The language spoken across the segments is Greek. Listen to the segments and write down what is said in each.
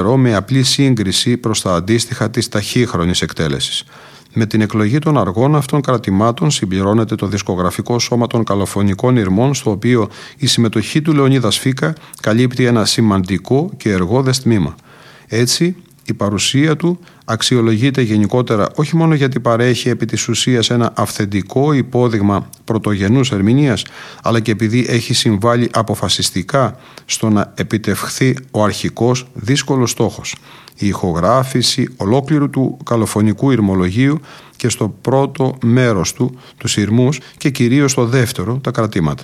με απλή σύγκριση προς τα αντίστοιχα της ταχύχρονης εκτέλεσης. Με την εκλογή των αργών αυτών κρατημάτων συμπληρώνεται το δισκογραφικό σώμα των καλοφωνικών ηρμών, στο οποίο η συμμετοχή του Λεωνίδα Σφίκα καλύπτει ένα σημαντικό και εργώδες τμήμα. Έτσι, η παρουσία του αξιολογείται γενικότερα όχι μόνο γιατί παρέχει επί της ουσίας ένα αυθεντικό υπόδειγμα πρωτογενούς ερμηνείας, αλλά και επειδή έχει συμβάλει αποφασιστικά στο να επιτευχθεί ο αρχικός δύσκολος στόχος, η ηχογράφηση ολόκληρου του καλοφωνικού ηρμολογίου και στο πρώτο μέρος του, τους ηρμούς, και κυρίως στο δεύτερο, τα κρατήματα.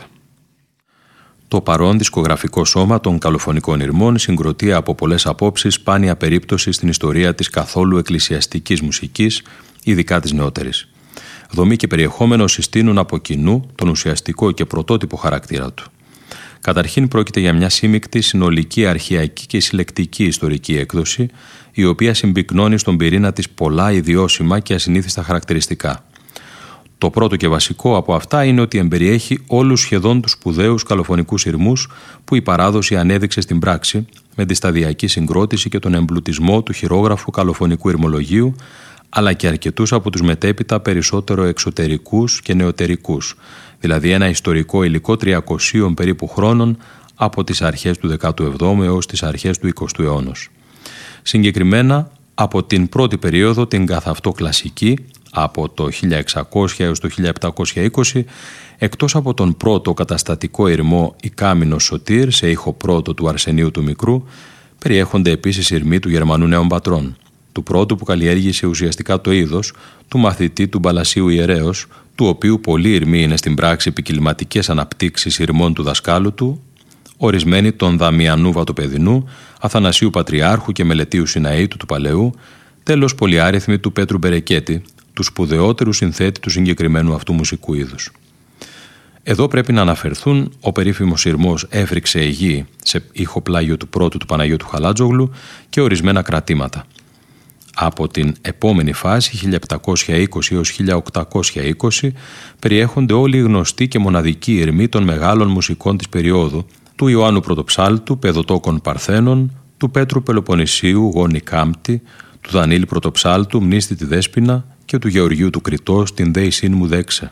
Το παρόν δισκογραφικό σώμα των καλοφωνικών ηρμών συγκροτεί από πολλές απόψεις σπάνια περίπτωση στην ιστορία της καθόλου εκκλησιαστικής μουσικής, ειδικά της νεότερης. Δομή και περιεχόμενο συστήνουν από κοινού τον ουσιαστικό και πρωτότυπο χαρακτήρα του. Καταρχήν πρόκειται για μια σύμμικτη, συνολική, αρχαιακή και συλλεκτική ιστορική έκδοση, η οποία συμπυκνώνει στον πυρήνα της πολλά ιδιώσιμα και ασυνήθιστα χαρακτηριστικά. Το πρώτο και βασικό από αυτά είναι ότι εμπεριέχει όλους σχεδόν τους σπουδαίους καλοφωνικούς ηρμούς που η παράδοση ανέδειξε στην πράξη, με τη σταδιακή συγκρότηση και τον εμπλουτισμό του χειρόγραφου καλοφωνικού ηρμολογίου, αλλά και αρκετούς από τους μετέπειτα περισσότερο εξωτερικούς και νεωτερικούς, δηλαδή ένα ιστορικό υλικό 300 περίπου χρόνων από τις αρχές του 17ου έως τις αρχές του 20ου αιώνα. Συγκεκριμένα, από την πρώτη περίοδο, την καθ' αυτό κλασική, από το 1600 έως το 1720, εκτός από τον πρώτο καταστατικό ηρμό «Η Κάμινος Σωτήρ» σε ήχο πρώτο του Αρσενίου του Μικρού, περιέχονται επίσης ηρμοί του Γερμανού Νέων Πατρών, του πρώτου που καλλιέργησε ουσιαστικά το είδος, του μαθητή του Μπαλασίου Ιερέως, του οποίου πολλοί ηρμοί είναι στην πράξη ποικιληματικές αναπτύξεις ηρμών του δασκάλου του, ορισμένοι των Δαμιανού Βατοπεδινού, Αθανασίου Πατριάρχου και Μελετίου Σιναήτου του Παλαιού, τέλος πολυάριθμοι του Πέτρου Μπερεκέτη, του σπουδαιότερου συνθέτη του συγκεκριμένου αυτού μουσικού είδους. Εδώ πρέπει να αναφερθούν ο περίφημος ηρμός «Έφρυξε η γη» σε ήχο πλάγιο του πρώτου του Παναγιώτου Χαλάτζογλου και ορισμένα κρατήματα. Από την επόμενη φάση, 1720 έως 1820, περιέχονται όλοι οι γνωστοί και μοναδικοί ηρμοί των μεγάλων μουσικών της περίοδου, του Ιωάννου Πρωτοψάλτου, Πεδοτόκων Παρθένων, του Πέτρου Πελοποννησίου, Γόνη Κάμπτη, του Δανίλη Πρωτοψάλτου, Μνήστη τη Δέσποινα και του Γεωργίου του Κρητός, την Δέησίν μου δέξε.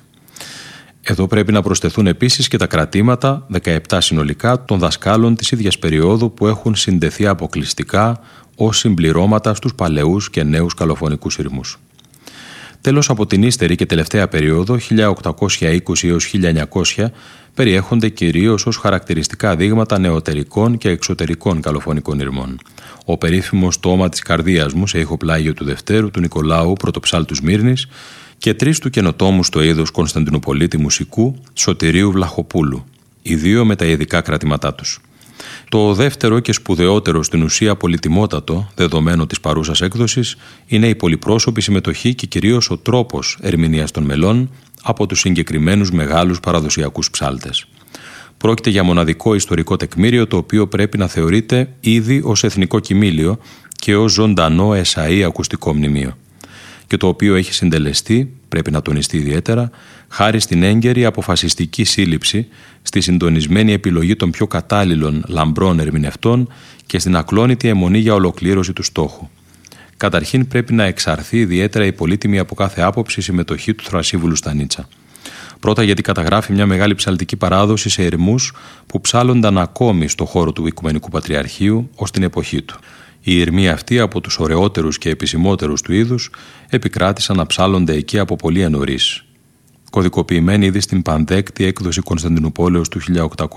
Εδώ πρέπει να προσθεθούν επίσης και τα κρατήματα, 17 συνολικά, των δασκάλων της ίδιας περίοδου που έχουν συνδεθεί αποκλειστικά ως συμπληρώματα στους παλαιούς και νέους καλοφωνικούς ηρμούς. Τέλος, από την ύστερη και τελευταία περίοδο, 1820 έως 1900, περιέχονται κυρίως ως χαρακτηριστικά δείγματα νεωτερικών και εξωτερικών καλοφωνικών ηρμών. Ο περίφημος «Το όμα της καρδίας μου» σε ήχο πλάγιο του Δευτέρου του Νικολάου Πρωτοψάλτου Σμύρνης και 3 του καινοτόμου στο είδος Κωνσταντινοπολίτη μουσικού Σωτηρίου Βλαχοπούλου, οι δύο με τα ειδικά κρατήματά τους. Το δεύτερο και σπουδαιότερο, στην ουσία πολυτιμότατο, δεδομένο της παρούσας έκδοσης, είναι η πολυπρόσωπη συμμετοχή και κυρίως ο τρόπος ερμηνείας των μελών από τους συγκεκριμένους μεγάλους παραδοσιακούς ψάλτες. Πρόκειται για μοναδικό ιστορικό τεκμήριο, το οποίο πρέπει να θεωρείται ήδη ως εθνικό κοιμήλιο και ως ζωντανό εσαΐ ακουστικό μνημείο, και το οποίο έχει συντελεστεί, πρέπει να τονιστεί ιδιαίτερα, χάρη στην έγκαιρη αποφασιστική σύλληψη, στη συντονισμένη επιλογή των πιο κατάλληλων λαμπρών ερμηνευτών και στην ακλόνητη αιμονή για ολοκλήρωση του στόχου. Καταρχήν πρέπει να εξαρθεί ιδιαίτερα η πολύτιμη από κάθε άποψη συμμετοχή του Θρασίβουλου Στανίτσα. Πρώτα γιατί καταγράφει μια μεγάλη ψαλτική παράδοση σε ηρμούς που ψάλλονταν ακόμη στο χώρο του Οικουμενικού Πατριαρχείου ως την εποχή του. Οι ηρμοί αυτοί, από τους ωραιότερους και επισημότερους του είδους, επικράτησαν να ψάλλονται εκεί από πολύ νωρίς. Κωδικοποιημένοι ήδη στην πανδέκτη έκδοση Κωνσταντινουπόλεως του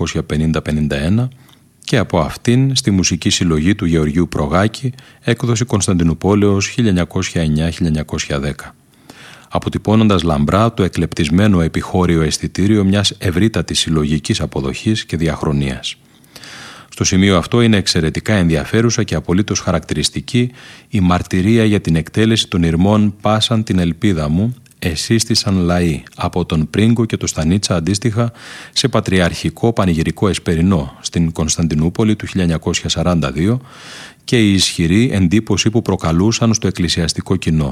1850-51 και από αυτήν στη μουσική συλλογή του Γεωργίου Προγάκη, έκδοση Κωνσταντινουπόλεως 1909-1910. Αποτυπώνοντας λαμπρά το εκλεπτισμένο επιχώριο αισθητήριο μιας ευρύτατης συλλογικής αποδοχής και διαχρονίας. Στο σημείο αυτό είναι εξαιρετικά ενδιαφέρουσα και απολύτως χαρακτηριστική η μαρτυρία για την εκτέλεση των ηρμών «Πάσαν την ελπίδα μου», «Εσύστησαν λαοί» από τον Πρίγκο και τον Στανίτσα αντίστοιχα σε πατριαρχικό πανηγυρικό εσπερινό στην Κωνσταντινούπολη του 1942 και η ισχυρή εντύπωση που προκαλούσαν στο εκκλησιαστικό κοινό.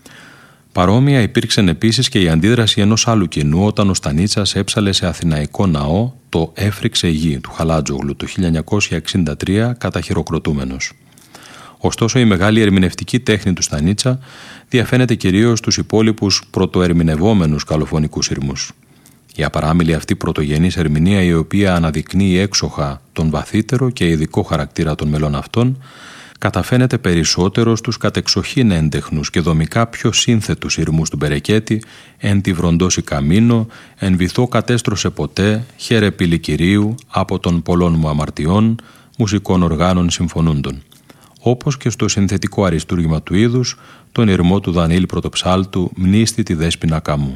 Παρόμοια υπήρξε επίσης και η αντίδραση ενός άλλου κοινού όταν ο Στανίτσας έψαλε σε αθηναϊκό ναό το «Έφρυξε η γη» του Χαλάτζογλου το 1963 καταχειροκροτούμενος. Ωστόσο, η μεγάλη ερμηνευτική τέχνη του Στανίτσα διαφαίνεται κυρίως στους υπόλοιπους πρωτοερμηνευόμενους καλοφωνικούς ηρμούς. Η απαράμιλη αυτή πρωτογενής ερμηνεία, η οποία αναδεικνύει έξοχα τον βαθύτερο και ειδικό χαρακτήρα των μελών αυτών, καταφαίνεται περισσότερο στους κατεξοχήν έντεχνους και δομικά πιο σύνθετους ηρμούς του Μπερεκέτη, «Εν τη βροντώσει καμίνο», «Εν βυθό κατέστρωσε ποτέ», «Χαίρε πηλικυρίου», «Από των πολλών μου αμαρτιών», μουσικών οργάνων συμφωνούντων. Όπως και στο συνθετικό αριστούργημα του είδους, τον ηρμό του Δανίλη Πρωτοψάλτου «Μνήστη τη Δέσποινα Καμού».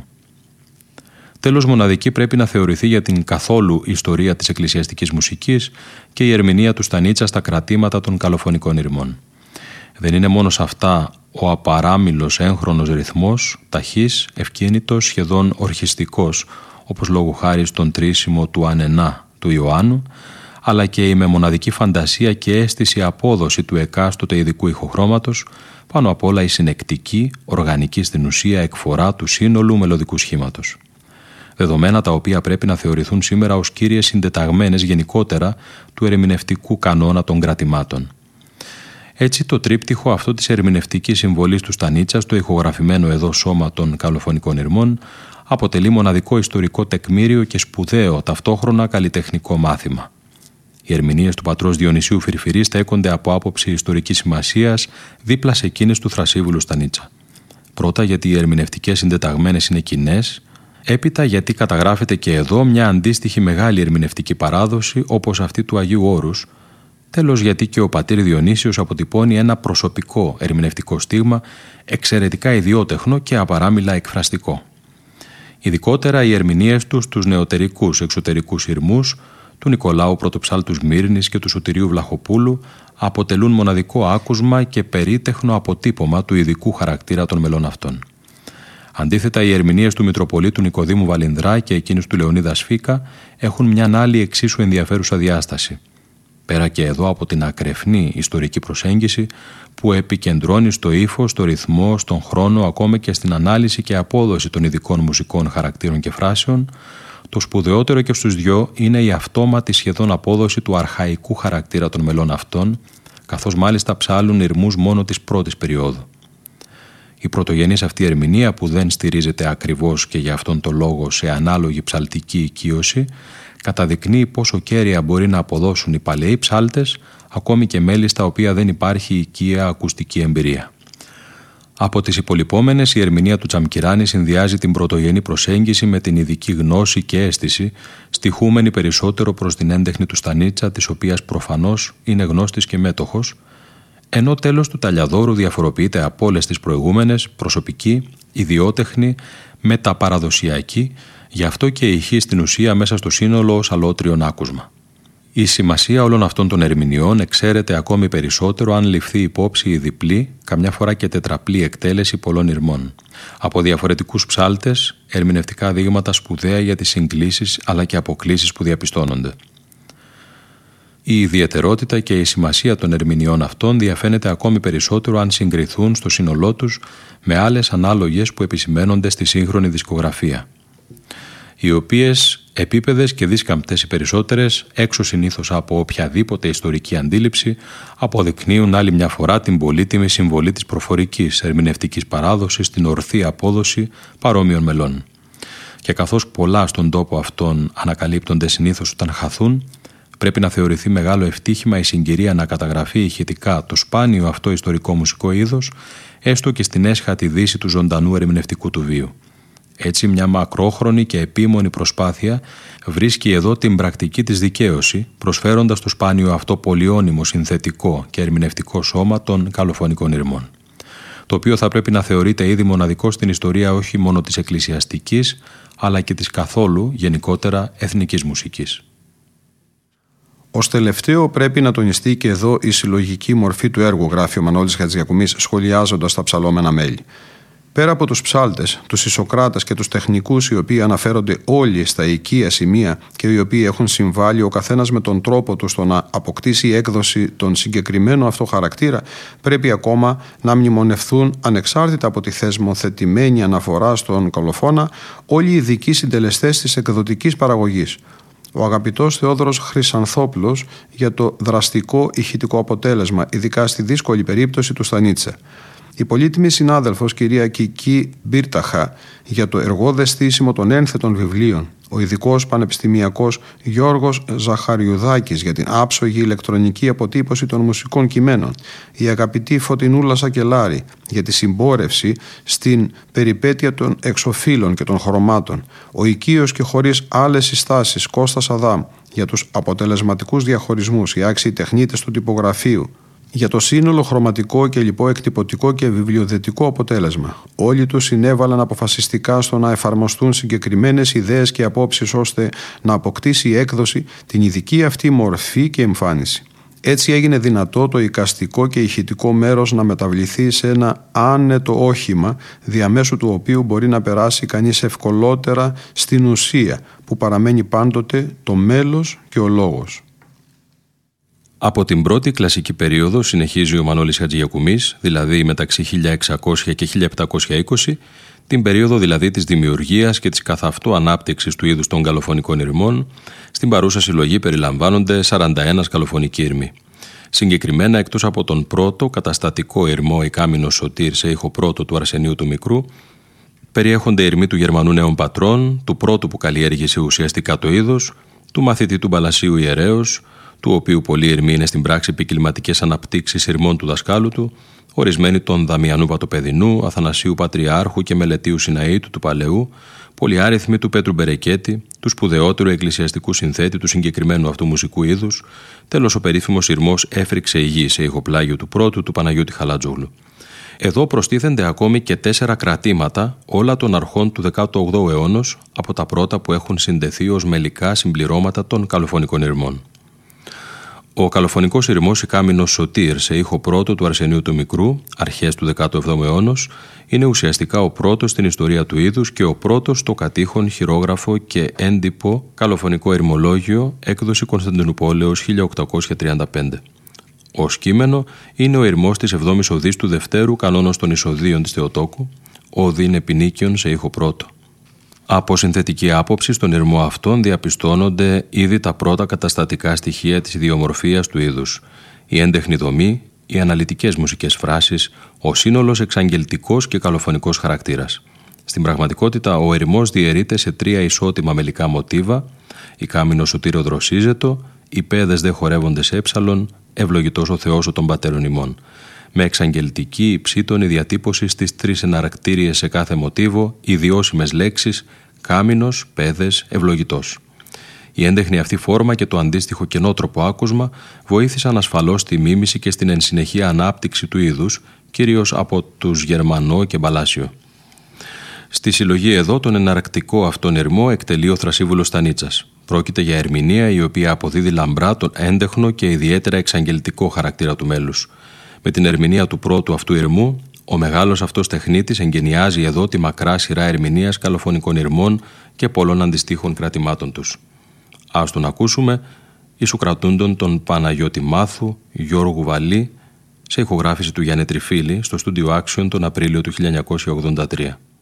Τέλος, μοναδική πρέπει να θεωρηθεί για την καθόλου ιστορία της εκκλησιαστικής μουσικής και η ερμηνεία του Στανίτσα στα κρατήματα των καλοφωνικών ηρμών. Δεν είναι μόνο σε αυτά ο απαράμιλος έγχρονος ρυθμός, ταχύς, ευκίνητος, σχεδόν ορχιστικός, όπως λόγου χάρη στον τρίσιμο του Ανενά του Ιωάννου, αλλά και η με μοναδική φαντασία και αίσθηση απόδοση του εκάστοτε ειδικού ηχοχρώματος, πάνω απ' όλα η συνεκτική, οργανική στην ουσία εκφορά του σύνολου μελωδικού σχήματος. Δεδομένα τα οποία πρέπει να θεωρηθούν σήμερα ως κύριες συντεταγμένες γενικότερα του ερμηνευτικού κανόνα των κρατημάτων. Έτσι, το τρίπτυχο αυτό της ερμηνευτικής συμβολής του Στανίτσα στο ηχογραφημένο εδώ σώμα των καλοφωνικών ηρμών αποτελεί μοναδικό ιστορικό τεκμήριο και σπουδαίο ταυτόχρονα καλλιτεχνικό μάθημα. Οι ερμηνείες του πατρός Διονυσίου Φυρφυρή στέκονται από άποψη ιστορικής σημασίας δίπλα σε εκείνες του Θρασίβουλου Στανίτσα. Πρώτα, γιατί οι ερμηνευτικές συντεταγμένες είναι κοινές. Έπειτα, γιατί καταγράφεται και εδώ μια αντίστοιχη μεγάλη ερμηνευτική παράδοση όπως αυτή του Αγίου Όρους. Τέλος, γιατί και ο πατήρ Διονύσιος αποτυπώνει ένα προσωπικό ερμηνευτικό στίγμα εξαιρετικά ιδιότεχνο και απαράμιλα εκφραστικό. Ειδικότερα οι ερμηνείες του στους νεωτερικούς εξωτερικούς ηρμούς του Νικολάου Πρωτοψάλτου Σμύρνης και του Σωτηρίου Βλαχοπούλου αποτελούν μοναδικό άκουσμα και περίτεχνο αποτύπωμα του ειδικού χαρακτήρα των μελών αυτών. Αντίθετα, οι ερμηνείες του Μητροπολίτου Νικοδήμου Βαλινδρά και εκείνους του Λεωνίδα Σφίκα έχουν μια άλλη εξίσου ενδιαφέρουσα διάσταση. Πέρα και εδώ από την ακρεφνή ιστορική προσέγγιση που επικεντρώνει στο ύφος, στο ρυθμό, στον χρόνο, ακόμα και στην ανάλυση και απόδοση των ειδικών μουσικών χαρακτήρων και φράσεων, το σπουδαιότερο και στους δυο είναι η αυτόματη σχεδόν απόδοση του αρχαϊκού χαρακτήρα των μελών αυτών, καθώς μάλιστα ψάλλουν ηρμούς μόνο της πρώτης περίοδου. Η πρωτογενής αυτή ερμηνεία, που δεν στηρίζεται ακριβώς και για αυτόν τον λόγο σε ανάλογη ψαλτική οικείωση, καταδεικνύει πόσο κέρια μπορεί να αποδώσουν οι παλαιοί ψάλτες, ακόμη και μέλη στα οποία δεν υπάρχει οικία ακουστική εμπειρία. Από τις υπολοιπόμενες, η ερμηνεία του Τσαμκυράνη συνδυάζει την πρωτογενή προσέγγιση με την ειδική γνώση και αίσθηση, στοιχούμενη περισσότερο προς την έντεχνη του Στανίτσα, της οποίας προφανώς είναι γνώστης και μέτοχος, ενώ τέλος του Ταλιαδόρου διαφοροποιείται από όλες τις προηγούμενες, προσωπική, ιδιότεχνη, μεταπαραδοσιακή, γι' αυτό και ηχεί στην ουσία μέσα στο σύνολο ως αλότριον άκουσμα. Η σημασία όλων αυτών των ερμηνειών εξαίρεται ακόμη περισσότερο αν ληφθεί υπόψη η διπλή, καμιά φορά και τετραπλή εκτέλεση πολλών ηρμών. Από διαφορετικούς ψάλτες, ερμηνευτικά δείγματα σπουδαία για τις συγκλήσεις αλλά και αποκλίσεις που διαπιστώνονται. Η ιδιαιτερότητα και η σημασία των ερμηνειών αυτών διαφαίνεται ακόμη περισσότερο αν συγκριθούν στο σύνολό τους με άλλες ανάλογες που επισημαίνονται στη σύγχρονη δισκογραφία, οι οποίες επίπεδες και δίσκαμπτες οι περισσότερες, έξω συνήθως από οποιαδήποτε ιστορική αντίληψη, αποδεικνύουν άλλη μια φορά την πολύτιμη συμβολή της προφορικής ερμηνευτικής παράδοσης στην ορθή απόδοση παρόμοιων μελών. Και καθώς πολλά στον τόπο αυτόν ανακαλύπτονται συνήθως όταν χαθούν, πρέπει να θεωρηθεί μεγάλο ευτύχημα η συγκυρία να καταγραφεί ηχητικά το σπάνιο αυτό ιστορικό μουσικό είδος, έστω και στην έσχατη δύση του ζωντανού ερμηνευτικού του βίου. Έτσι, μια μακρόχρονη και επίμονη προσπάθεια βρίσκει εδώ την πρακτική της δικαίωση, προσφέροντας το σπάνιο αυτό πολυώνυμο συνθετικό και ερμηνευτικό σώμα των καλοφωνικών ηρμών, το οποίο θα πρέπει να θεωρείται ήδη μοναδικό στην ιστορία όχι μόνο της εκκλησιαστικής, αλλά και της καθόλου γενικότερα εθνικής μουσικής. Ως τελευταίο πρέπει να τονιστεί και εδώ η συλλογική μορφή του έργου, γράφει ο Μανώλης Χατζηδιακουμής σχολιάζοντας τα ψαλόμενα μέλη. Πέρα από τους ψάλτες, τους ισοκράτες και τους τεχνικούς, οι οποίοι αναφέρονται όλοι στα οικεία σημεία και οι οποίοι έχουν συμβάλει ο καθένας με τον τρόπο του στο να αποκτήσει έκδοση τον συγκεκριμένο αυτό χαρακτήρα, πρέπει ακόμα να μνημονευθούν ανεξάρτητα από τη θεσμοθετημένη αναφορά στον κολοφώνα όλοι οι ειδικοί συντελεστές της εκδοτικής παραγωγής. ο αγαπητός Θεόδωρος Χρυσανθόπουλος για το δραστικό ηχητικό αποτέλεσμα, ειδικά στη δύσκολη περίπτωση του Στανίτσα. Η πολύτιμη συνάδελφος κυρία Κική Μπίρταχα για το εργώδες στήσιμο των ένθετων βιβλίων, ο ειδικός πανεπιστημιακός Γιώργος Ζαχαριουδάκης για την άψογη ηλεκτρονική αποτύπωση των μουσικών κειμένων, η αγαπητή Φωτεινούλα Σακελάρη για τη συμπόρευση στην περιπέτεια των εξοφύλων και των χρωμάτων, ο οικείος και χωρίς άλλες συστάσεις Κώστας Αδάμ για τους αποτελεσματικούς διαχωρισμούς, οι άξιοι τεχνίτες του τυπογραφείου, για το σύνολο χρωματικό και λοιπό εκτυπωτικό και βιβλιοδετικό αποτέλεσμα. Όλοι τους συνέβαλαν αποφασιστικά στο να εφαρμοστούν συγκεκριμένες ιδέες και απόψεις ώστε να αποκτήσει η έκδοση την ειδική αυτή μορφή και εμφάνιση. Έτσι έγινε δυνατό το εικαστικό και ηχητικό μέρος να μεταβληθεί σε ένα άνετο όχημα διαμέσου του οποίου μπορεί να περάσει κανείς ευκολότερα στην ουσία που παραμένει πάντοτε το μέλος και ο λόγος. Από την πρώτη κλασική περίοδο συνεχίζει ο Μανώλης Χατζηγιακουμής, δηλαδή μεταξύ 1600 και 1720, την περίοδο δηλαδή της δημιουργίας και της καθ' αυτό ανάπτυξης του είδους των καλοφωνικών ηρμών. Στην παρούσα συλλογή περιλαμβάνονται 41 καλοφωνικοί ηρμοί. Συγκεκριμένα, εκτός από τον πρώτο καταστατικό ηρμό «Ικάμινος Σωτήρ» σε ήχο πρώτο του Αρσενίου του Μικρού, περιέχονται ηρμοί του Γερμανού Νέων Πατρών, του πρώτου που καλλιέργησε ουσιαστικά το είδος, του μαθητή του Μπαλασίου Ιερέως, του οποίου πολλοί ηρμοί είναι στην πράξη ποικιλματικές αναπτύξεις ηρμών του δασκάλου του, ορισμένοι των Δαμιανού Πατοπεδινού, Αθανασίου Πατριάρχου και Μελετίου Σιναήτου του Παλαιού, πολυάριθμοι του Πέτρου Μπερεκέτη, του σπουδαιότερου εκκλησιαστικού συνθέτη του συγκεκριμένου αυτού μουσικού είδους, τέλος ο περίφημος ηρμός «Έφρυξε η γη» σε ηχοπλάγιο του πρώτου του Παναγιώτη Χαλατζόγλου. Εδώ προστίθενται ακόμη και 4 κρατήματα όλα των αρχών του 18ου αιώνα από τα πρώτα που έχουν συνδεθεί ως μελικά συμπληρώματα των καλοφωνικών ηρμών. Ο καλοφωνικός ηρμός «Ικάμινος Σωτήρ» σε ήχο πρώτο του Αρσενίου του Μικρού, αρχές του 17ου αιώνα, είναι ουσιαστικά ο πρώτος στην ιστορία του είδους και ο πρώτος στο κατήχον χειρόγραφο και έντυπο καλοφωνικό ηρμολόγιο, έκδοση Κωνσταντινουπόλεως 1835. Ως κείμενο είναι ο ηρμός της 7ης οδής του Δευτέρου κανόνος των Ισοδίων της Θεοτόκου, οδήν επινίκιον σε ήχο πρώτο. Από συνθετική άποψη, στον ηρμό αυτόν διαπιστώνονται ήδη τα πρώτα καταστατικά στοιχεία της ιδιομορφίας του είδους, η έντεχνη δομή, οι αναλυτικές μουσικές φράσεις, ο σύνολος εξαγγελτικός και καλοφωνικός χαρακτήρας. Στην πραγματικότητα, ο ηρμός διαιρείται σε 3 ισότιμα μελικά μοτίβα: «Ικάμινος Σωτήρο δροσίζετο», «Οι πέδες δε χορεύονται σε έψαλον», «Ευλογητός ο Θεός ο των πατέρων ημών», με εξαγγελτική υψίτονη διατύπωση στις 3 εναρκτήριες σε κάθε μοτίβο, ιδιώσιμες λέξεις «κάμινος», «πέδες», «ευλογητός». Η έντεχνη αυτή φόρμα και το αντίστοιχο κενότροπο άκουσμα βοήθησαν ασφαλώς στη μίμηση και στην εν συνεχεία ανάπτυξη του είδους, κυρίως από τους Γερμανό και Μπαλάσιο. Στη συλλογή εδώ τον εναρκτικό αυτόν ηρμό εκτελεί ο Θρασίβουλος Στανίτσας. Πρόκειται για ερμηνεία η οποία αποδίδει λαμπρά τον έντεχνο και ιδιαίτερα εξαγγελτικό χαρακτήρα του μέλους. Με την ερμηνεία του πρώτου αυτού ηρμού, ο μεγάλος αυτός τεχνίτης εγκαινιάζει εδώ τη μακρά σειρά ερμηνείας καλοφωνικών ηρμών και πολλών αντιστοίχων κρατημάτων τους. Ας τον ακούσουμε ισοκρατούντον τον Παναγιώτη Μάθου, Γιώργου Βαλή, σε ηχογράφηση του Γιάννη Τριφίλη στο στούντιο Action τον Απρίλιο του 1983.